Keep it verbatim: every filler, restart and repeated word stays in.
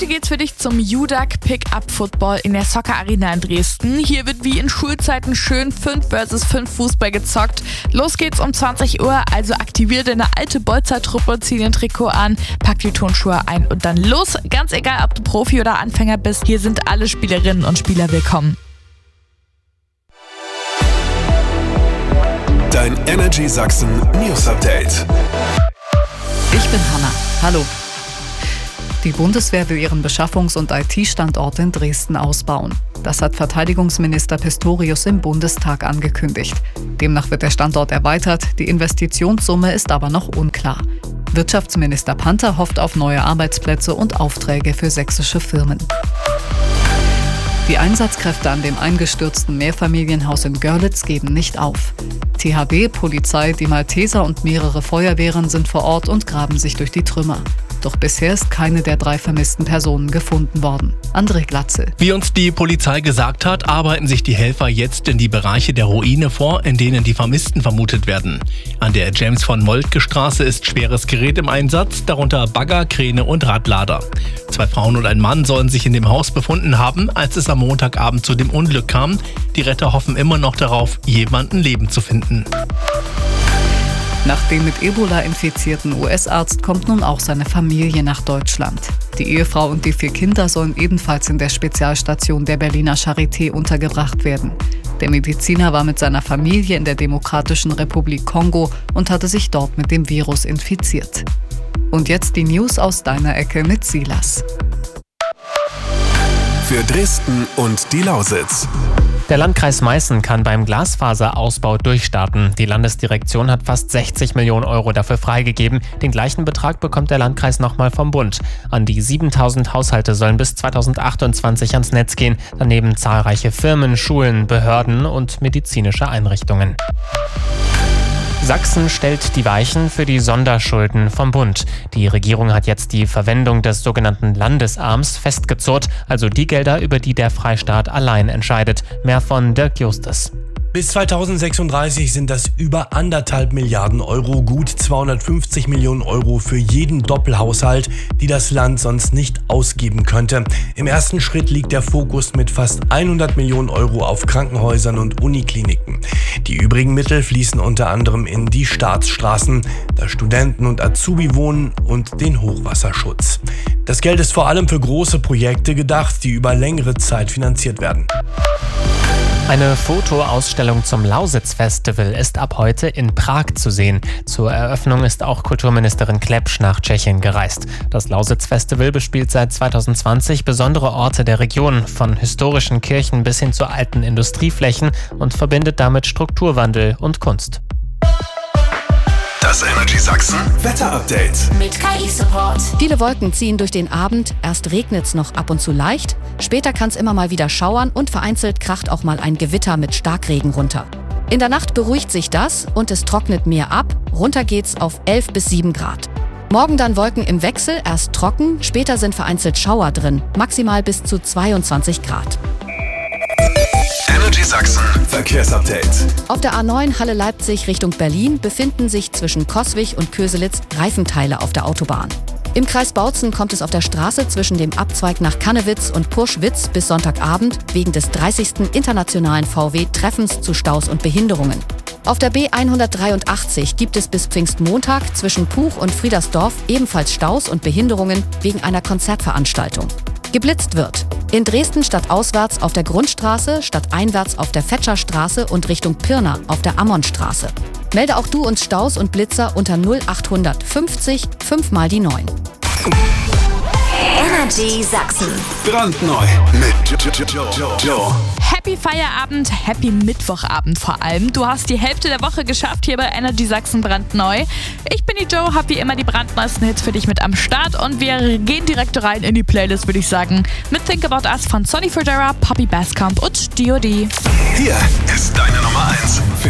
Heute geht's für dich zum U D A C Pick-Up Football in der Soccer Arena in Dresden. Hier wird wie in Schulzeiten schön fünf versus fünf Fußball gezockt. Los geht's um zwanzig Uhr, also aktivier deine alte Bolzer-Truppe, zieh den Trikot an, pack die Turnschuhe ein und dann los. Ganz egal, ob du Profi oder Anfänger bist, hier sind alle Spielerinnen und Spieler willkommen. Dein Energy Sachsen News Update. Ich bin Hanna. Hallo. Die Bundeswehr will ihren Beschaffungs- und I T-Standort in Dresden ausbauen. Das hat Verteidigungsminister Pistorius im Bundestag angekündigt. Demnach wird der Standort erweitert, die Investitionssumme ist aber noch unklar. Wirtschaftsminister Panther hofft auf neue Arbeitsplätze und Aufträge für sächsische Firmen. Die Einsatzkräfte an dem eingestürzten Mehrfamilienhaus in Görlitz geben nicht auf. T H W, Polizei, die Malteser und mehrere Feuerwehren sind vor Ort und graben sich durch die Trümmer. Doch bisher ist keine der drei vermissten Personen gefunden worden. André Glatzel. Wie uns die Polizei gesagt hat, arbeiten sich die Helfer jetzt in die Bereiche der Ruine vor, in denen die Vermissten vermutet werden. An der James-von-Moltke-Straße ist schweres Gerät im Einsatz, darunter Bagger, Kräne und Radlader. Zwei Frauen und ein Mann sollen sich in dem Haus befunden haben, als es am Montagabend zu dem Unglück kam. Die Retter hoffen immer noch darauf, jemanden lebend zu finden. Nach dem mit Ebola infizierten U S-Arzt kommt nun auch seine Familie nach Deutschland. Die Ehefrau und die vier Kinder sollen ebenfalls in der Spezialstation der Berliner Charité untergebracht werden. Der Mediziner war mit seiner Familie in der Demokratischen Republik Kongo und hatte sich dort mit dem Virus infiziert. Und jetzt die News aus deiner Ecke mit Silas. Für Dresden und die Lausitz. Der Landkreis Meißen kann beim Glasfaserausbau durchstarten. Die Landesdirektion hat fast sechzig Millionen Euro dafür freigegeben. Den gleichen Betrag bekommt der Landkreis nochmal vom Bund. An die siebentausend Haushalte sollen bis zweitausendachtundzwanzig ans Netz gehen. Daneben zahlreiche Firmen, Schulen, Behörden und medizinische Einrichtungen. Sachsen stellt die Weichen für die Sonderschulden vom Bund. Die Regierung hat jetzt die Verwendung des sogenannten Landesarms festgezurrt, also die Gelder, über die der Freistaat allein entscheidet. Mehr von Dirk Justus. Bis zweitausendsechsunddreißig sind das über anderthalb Milliarden Euro, gut zweihundertfünfzig Millionen Euro für jeden Doppelhaushalt, die das Land sonst nicht ausgeben könnte. Im ersten Schritt liegt der Fokus mit fast hundert Millionen Euro auf Krankenhäusern und Unikliniken. Die übrigen Mittel fließen unter anderem in die Staatsstraßen, da Studenten und Azubi wohnen und den Hochwasserschutz. Das Geld ist vor allem für große Projekte gedacht, die über längere Zeit finanziert werden. Eine Fotoausstellung zum Lausitz-Festival ist ab heute in Prag zu sehen. Zur Eröffnung ist auch Kulturministerin Klepsch nach Tschechien gereist. Das Lausitz-Festival bespielt seit zweitausendzwanzig besondere Orte der Region, von historischen Kirchen bis hin zu alten Industrieflächen und verbindet damit Strukturwandel und Kunst. Das Energy Sachsen Wetter-Update mit K I-Support. Viele Wolken ziehen durch den Abend. Erst regnet es noch ab und zu leicht. Später kann es immer mal wieder schauern und vereinzelt kracht auch mal ein Gewitter mit Starkregen runter. In der Nacht beruhigt sich das und es trocknet mehr ab. Runter geht's auf elf bis sieben Grad. Morgen dann Wolken im Wechsel, erst trocken, später sind vereinzelt Schauer drin. Maximal bis zu zweiundzwanzig Grad. Energy Sachsen Verkehrsupdate. Auf der A neun Halle-Leipzig Richtung Berlin befinden sich zwischen Coswig und Köselitz Reifenteile auf der Autobahn. Im Kreis Bautzen kommt es auf der Straße zwischen dem Abzweig nach Kannewitz und Purschwitz bis Sonntagabend wegen des dreißigsten internationalen V W-Treffens zu Staus und Behinderungen. Auf der B hundertdreiundachtzig gibt es bis Pfingstmontag zwischen Puch und Friedersdorf ebenfalls Staus und Behinderungen wegen einer Konzertveranstaltung. Geblitzt wird. In Dresden stadtauswärts auf der Grundstraße, stadteinwärts auf der Fetscherstraße und Richtung Pirna auf der Ammonstraße. Melde auch du uns Staus und Blitzer unter null achthundert fünfzig fünf mal die neun. Energy Sachsen. Brandneu mit Joe. Happy Feierabend, Happy Mittwochabend vor allem. Du hast die Hälfte der Woche geschafft hier bei Energy Sachsen brandneu. Ich bin die Joe, hab wie immer die brandneuesten Hits für dich mit am Start und wir gehen direkt rein in die Playlist, würde ich sagen. Mit Think About Us von Sonny Fodera, Poppy Basscamp und D O D. Hier ist deine Nummer eins für